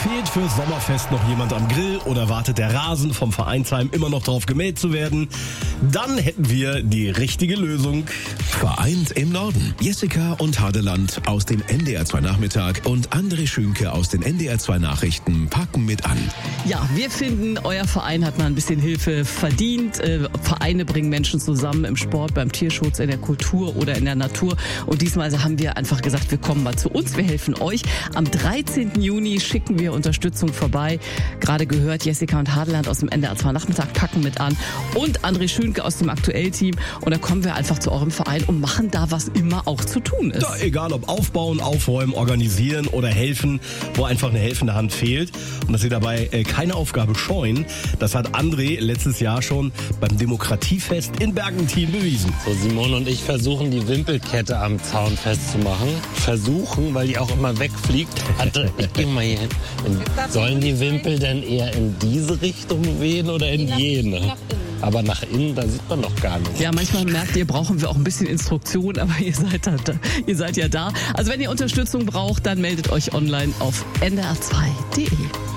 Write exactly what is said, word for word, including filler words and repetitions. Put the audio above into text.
Fehlt fürs Sommerfest noch jemand am Grill oder wartet der Rasen vom Vereinsheim immer noch drauf gemäht zu werden? Dann hätten wir die richtige Lösung. Vereint im Norden. Jessica und Hadeland aus dem N D R zwei Nachmittag und André Schünke aus den N D R zwei Nachrichten packen mit an. Ja, wir finden, euer Verein hat mal ein bisschen Hilfe verdient. Äh, Vereine bringen Menschen zusammen im Sport, beim Tierschutz, in der Kultur oder in der Natur. Und diesmal haben wir einfach gesagt, wir kommen mal zu uns, wir helfen euch. Am dreizehnten Juni schicken wir Unterstützung vorbei. Gerade gehört, Jessica und Hadeland aus dem N D R zwei Nachmittag packen mit an und André Schünke aus dem Aktuell-Team. Und da kommen wir einfach zu eurem Verein und machen da, was immer auch zu tun ist. Ja, egal ob aufbauen, aufräumen, organisieren oder helfen, wo einfach eine helfende Hand fehlt. Und dass sie dabei äh, keine Aufgabe scheuen, das hat André letztes Jahr schon beim Demokratiefest in Bergentin bewiesen. So, Simone und ich versuchen, die Wimpelkette am Zaun festzumachen. Versuchen, weil die auch immer wegfliegt. Warte, ich geh mal hier hin. Sollen die Wimpel denn eher in diese Richtung wehen oder in jene? Aber nach innen, da sieht man noch gar nichts. Ja, manchmal merkt ihr, brauchen wir auch ein bisschen Instruktion, aber ihr seid, da, ihr seid ja da. Also wenn ihr Unterstützung braucht, dann meldet euch online auf N D R zwei punkt de.